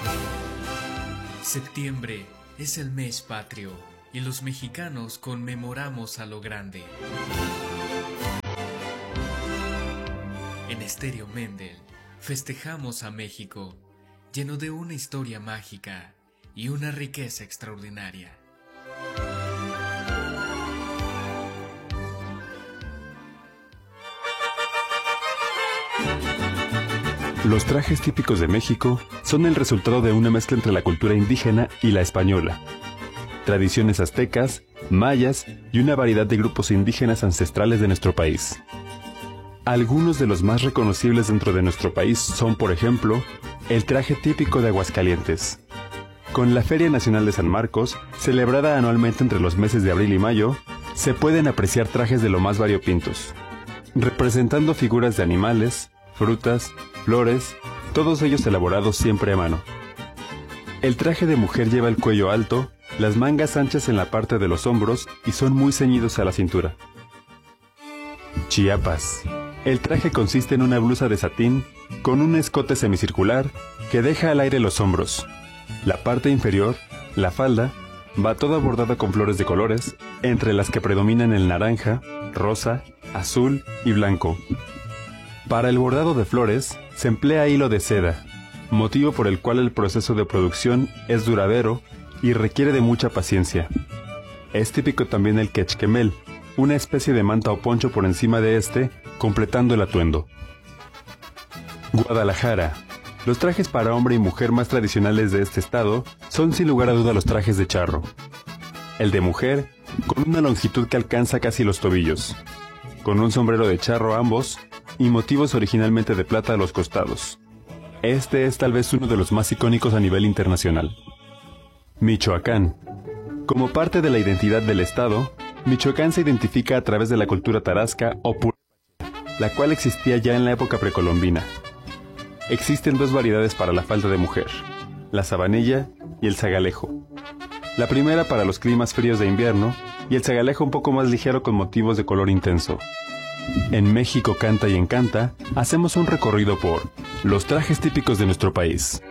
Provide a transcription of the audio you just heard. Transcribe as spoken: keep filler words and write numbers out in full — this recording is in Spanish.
Septiembre es el mes patrio y los mexicanos conmemoramos a lo grande. En Estéreo Mendel festejamos a México, lleno de una historia mágica y una riqueza extraordinaria. Los trajes típicos de México son el resultado de una mezcla entre la cultura indígena y la española. Tradiciones aztecas, mayas y una variedad de grupos indígenas ancestrales de nuestro país. Algunos de los más reconocibles dentro de nuestro país son, por ejemplo, el traje típico de Aguascalientes. Con la Feria Nacional de San Marcos, celebrada anualmente entre los meses de abril y mayo, se pueden apreciar trajes de lo más variopintos, representando figuras de animales, frutas, flores, todos ellos elaborados siempre a mano. El traje de mujer lleva el cuello alto, las mangas anchas en la parte de los hombros y son muy ceñidos a la cintura. Chiapas. El traje consiste en una blusa de satín con un escote semicircular que deja al aire los hombros. La parte inferior, la falda, va toda bordada con flores de colores, entre las que predominan el naranja, rosa, azul y blanco. Para el bordado de flores se emplea hilo de seda, motivo por el cual el proceso de producción es duradero y requiere de mucha paciencia. Es típico también el quechquemel, una especie de manta o poncho por encima de este, completando el atuendo. Guadalajara. Los trajes para hombre y mujer más tradicionales de este estado son sin lugar a duda los trajes de charro. El de mujer, con una longitud que alcanza casi los tobillos, con un sombrero de charro ambos, y motivos originalmente de plata a los costados. Este es tal vez uno de los más icónicos a nivel internacional. Michoacán. Como parte de la identidad del estado, Michoacán se identifica a través de la cultura tarasca o purépecha, la cual existía ya en la época precolombina. Existen dos variedades para la falda de mujer, la sabanilla y el zagalejo. La primera para los climas fríos de invierno y el zagalejo un poco más ligero con motivos de color intenso. En México Canta y Encanta hacemos un recorrido por los trajes típicos de nuestro país.